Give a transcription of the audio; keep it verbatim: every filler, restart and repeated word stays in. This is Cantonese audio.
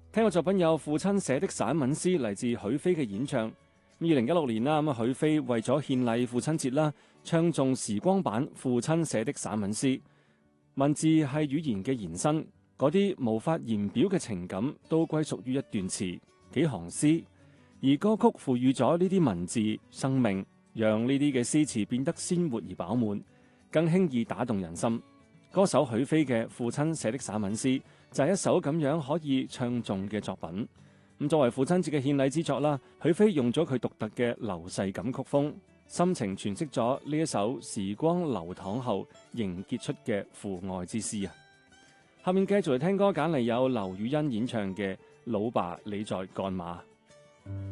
聽過作品有父親寫的散文詩，嚟自許飛嘅演唱。二零一六年啦，咁許飛為咗獻禮父親節啦，唱誦時光版父親寫的散文詩。文字係語言嘅延伸，嗰啲無法言表嘅情感都歸屬於一段詞、幾行詩，而歌曲賦予咗呢啲文字生命，讓呢啲嘅詩詞變得鮮活而飽滿，更輕易打動人心。歌手許飛嘅父親寫的散文詩就係一首咁樣可以唱誦嘅作品。咁作為父親節嘅獻禮之作啦，許飛用咗佢獨特嘅流逝感曲風，深情詮釋咗呢一首時光流淌後凝結出嘅父愛之詩啊！下面繼續嚟聽歌，揀嚟有劉雨欣演唱嘅《老爸你在幹嘛》。